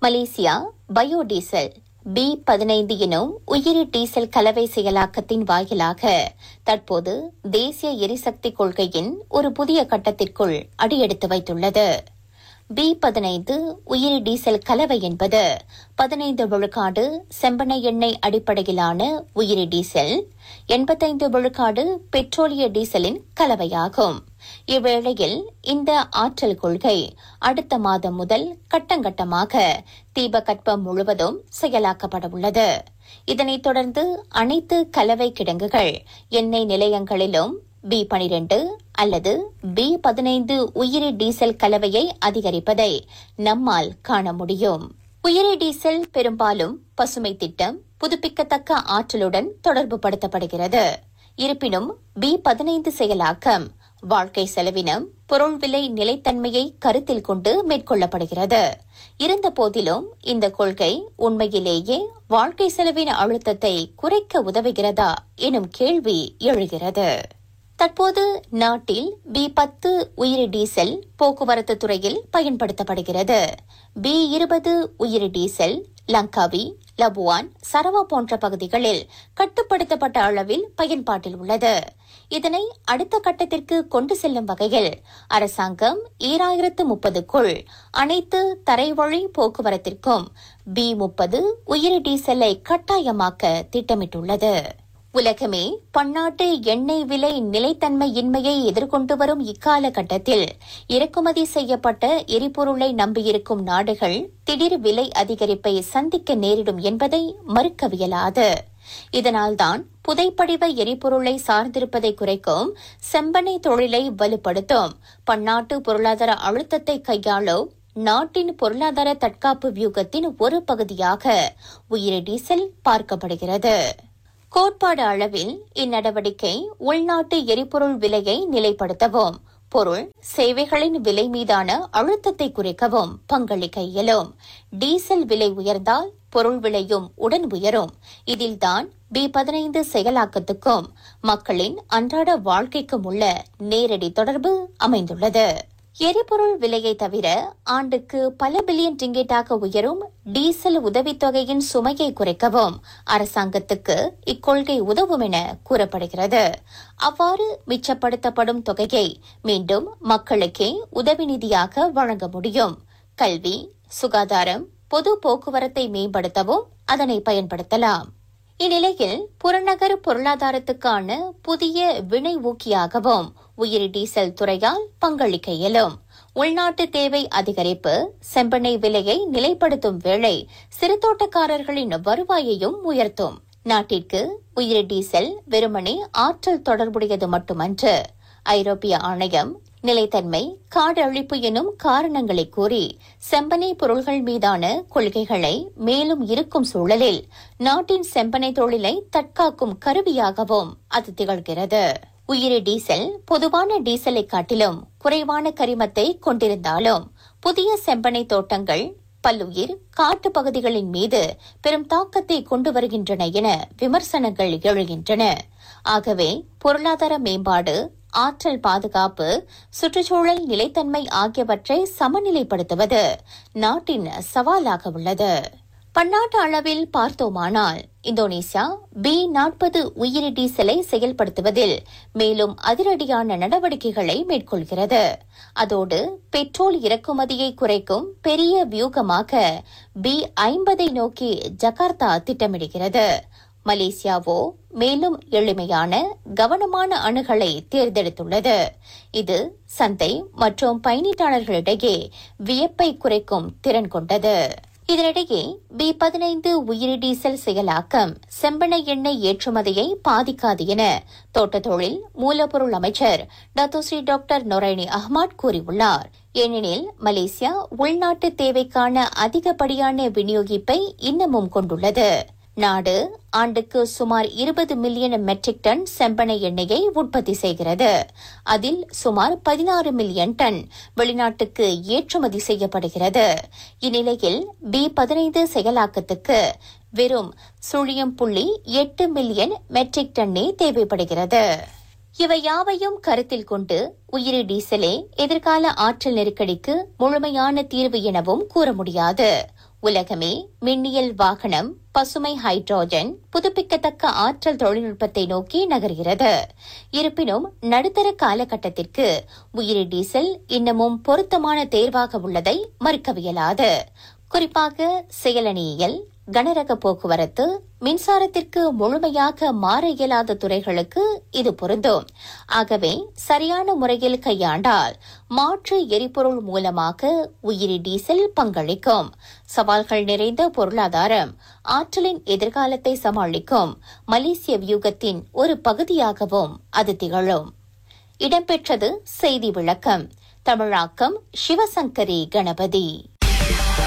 Malaysia biodiesel B15 எனும் உயிரி diesel கலவை செயலாக்கத்தின் வாயிலாக தற்போது தேசிய எரிசக்தி கொள்கையின் ஒரு புதிய கட்டத்திற்குள் அடியெடுத்து வைத்துள்ளது. B15 உயிரி டீசல் கலவை என்பது 15 விழுக்காடு செம்பெண்ணெய் எண்ணெய் அடிப்படையிலான உயிரி டீசல், 85 விழுக்காடு பெட்ரோலிய டீசலின் கலவையாகும். இவ்வேளையில் இந்த ஆற்றல் கொள்கை அடுத்த மாதம் முதல் கட்டங்கட்டமாக தீபகற்பம் முழுவதும் செயலாக்கப்பட உள்ளது. இதனைத் தொடர்ந்து அனைத்து கலவை கிடங்குகள் எண்ணெய் நிலையங்களிலும் B12 அல்லது B15 உயிரி டீசல் கலவையை அதிகரிப்பதை நம்மால் காண முடியும். உயிரி டீசல் பெரும்பாலும் பசுமை திட்டம், புதுப்பிக்கத்தக்க ஆற்றலுடன் தொடர்பு படுத்தப்படுகிறது. இருப்பினும் B15 செயலாக்கம் வாழ்க்கை செலவினம், பொருள் விலை நிலைத்தன்மையை கருத்தில் கொண்டு மேற்கொள்ளப்படுகிறது. இருந்த போதிலும் இந்த கொள்கை உண்மையிலேயே வாழ்க்கை செலவின அழுத்தத்தை குறைக்க உதவுகிறதா எனும் கேள்வி எழுகிறது. தற்போது நாட்டில் B10 உயிரி டீசல் போக்குவரத்து துறையில் பயன்படுத்தப்படுகிறது. B20 உயிரி டீசல் லங்காவி, லபுவான், சரவா போன்ற பகுதிகளில் கட்டுப்படுத்தப்பட்ட அளவில் பயன்பாட்டில் உள்ளது. இதனை அடுத்த கட்டத்திற்கு கொண்டு செல்லும் வகையில் அரசாங்கம் 2030க்குள் அனைத்து தரைவழி போக்குவரத்திற்கும் B30 உயிரி டீசலை கட்டாயமாக்க திட்டமிட்டுள்ளது. உலகமே பன்னாட்டு எண்ணெய் விலை நிலைத்தன்மையின்மையை எதிர்கொண்டு வரும் இக்காலகட்டத்தில் இறக்குமதி செய்யப்பட்ட எரிபொருளை நம்பியிருக்கும் நாடுகள் திடீர் விலை அதிகரிப்பை சந்திக்க நேரிடும் என்பதை மறுக்கவியலாது. இதனால்தான் புதைப்படிவ எரிபொருளை சார்ந்திருப்பதை குறைக்கும் செம்பெண்ணெய் தொழிலை வலுப்படுத்தும் பன்னாட்டு பொருளாதார அழுத்தத்தை கையாளும் நாட்டின் பொருளாதார தற்காப்பு வியூகத்தின் ஒரு பகுதியாக உயிரி டீசல் பார்க்கப்படுகிறது. கோட்பாடு அளவில் இந்நடவடிக்கை உள்நாட்டு எரிபொருள் விலையை நிலைப்படுத்தவும், பொருள் சேவைகளின் விலை மீதான அழுத்தத்தை குறைக்கவும் பங்களிக்க இயலும். டீசல் விலை உயர்ந்தால் பொருள் விலையும் உடன் உயரும். இதில்தான் B15 செயலாக்கத்துக்கும் மக்களின் அன்றாட வாழ்க்கைக்கும் உள்ள நேரடி தொடர்பு அமைந்துள்ளது. எரிபொருள் விலையை தவிர ஆண்டுக்கு பல பில்லியன் ரிங்கெட்டாக உயரும் டீசல் உதவித்தொகையின் சுமையை குறைக்கவும் அரசாங்கத்துக்கு இக்கொள்கை உதவும் என கூறப்படுகிறது. அவ்வாறு மிச்சப்படுத்தப்படும் தொகையை மீண்டும் மக்களுக்கே உதவி நிதியாக வழங்க முடியும். கல்வி, சுகாதாரம், பொது போக்குவரத்தை மேம்படுத்தவும் அதனை பயன்படுத்தலாம். இந்நிலையில் புறநகர் பொருளாதாரத்துக்கான புதிய வினை ஊக்கியாகவும் உயிரி டீசல் துறையால் பங்களிக்க இயலும். உள்நாட்டு தேவை அதிகரிப்பு செம்பெண்ணெய் விலையை நிலைப்படுத்தும் வேளை சிறுதோட்டக்காரர்களின் வருவாயையும் உயர்த்தும். நாட்டிற்கு உயிரி டீசல் வெறுமனே ஆற்றல் தொடர்புடையது மட்டுமன்று. ஐரோப்பிய ஆணையம் நிலைத்தன்மை, காடு அழிப்பு எனும் காரணங்களை கூறி செம்பெண்ணெய் பொருள்கள் மீதான கொள்கைகளை மேலும் இருக்கும் சூழலில் நாட்டின் செம்பெண்ணெய் தொழிலை தற்காக்கும் கருவியாகவும் அது திகழ்கிறது. உயிரி டீசல் பொதுவான டீசலை காட்டிலும் குறைவான கரிமத்தை கொண்டிருந்தாலும் புதிய செம்பெண்ணெய் தோட்டங்கள் பல்லுயிர் காட்டு பகுதிகளின் மீது பெரும் தாக்கத்தை கொண்டு வருகின்றன என விமர்சனங்கள் எழுகின்றன. ஆகவே பொருளாதார மேம்பாடு, ஆற்றல் பாதுகாப்பு, சுற்றுச்சூழல் நிலைத்தன்மை ஆகியவற்றை சமநிலைப்படுத்துவது நாட்டின் சவாலாக உள்ளது. பன்னாட்டு அளவில் பார்த்தோமானால் இந்தோனேசியா B40 உயிரி டீசலை செயல்படுத்துவதில் மேலும் அதிரடியான நடவடிக்கைகளை மேற்கொள்கிறது. அதோடு பெட்ரோல் இறக்குமதியை குறைக்கும் பெரிய வியூகமாக B50 நோக்கி ஜகார்த்தா திட்டமிடுகிறது. மலேசியாவோ மேலும் எளிமையான கவனமான அணுகலை தேர்ந்தெடுத்துள்ளது. இது சந்தை மற்றும் பயணீட்டாளர்களிடையே வியப்பை குறைக்கும் திறன் கொண்டது. இதனிடையே B15 உயிரி டீசல் செயலாக்கம் செம்பெண்ணெய் எண்ணெய் ஏற்றுமதியை பாதிக்காது என தோட்ட தொழில் மூலப்பொருள் அமைச்சர் டத்தோஸ்ரீ டாக்டர் நொரைனி அஹ்மத் கூறியுள்ளார். ஏனெனில் மலேசியா உள்நாட்டு தேவைக்கான அதிகப்படியான விநியோகிப்பை இன்னமும் கொண்டுள்ளது. நாடு ஆண்டுக்கு சுமார் 20 மில்லியன் மெட்ரிக் டன் செம்பெண்ணெய் எண்ணெயை உற்பத்தி செய்கிறது. அதில் சுமார் 16 மில்லியன் டன் வெளிநாட்டுக்கு ஏற்றுமதி செய்யப்படுகிறது. இந்நிலையில் B15 செயலாக்கத்துக்கு வெறும் 0.8 மில்லியன் மெட்ரிக் டன்னே தேவைப்படுகிறது. இவை யாவையும் கருத்தில் கொண்டு உயிரி டீசலே எதிர்கால ஆற்றல் நெருக்கடிக்கு முழுமையான தீர்வு எனவும் கூற முடியாது. உலகமே மின்னியல் வாகனம், பசுமை ஹைட்ரோஜன், புதுப்பிக்கத்தக்க ஆற்றல் தொழில்நுட்பத்தை நோக்கி நகர்கிறது. இருப்பினும் நடுத்தர காலகட்டத்திற்கு உயிரி டீசல் இன்னமும் பொருத்தமான தேர்வாக உள்ளதை மறுக்கவியலாது. குறிப்பாக செயலணியியல், கனரக போக்குவரத்து, மின்சாரத்திற்கு முழுமையாக மாற இயலாத துறைகளுக்கு இது பொருந்தும். ஆகவே சரியான முறையில் கையாண்டால் மாற்று எரிபொருள் மூலமாக உயிரி டீசல் பங்களிக்கும். சவால்கள் நிறைந்த பொருளாதாரம் ஆற்றலின் எதிர்காலத்தை சமாளிக்கும் மலேசிய வியூகத்தின் ஒரு பகுதியாகவும் அது திகழும். இடம்பெற்றது செய்தி விளக்கம். தமிழாக்கம் சிவசங்கரி கணபதி.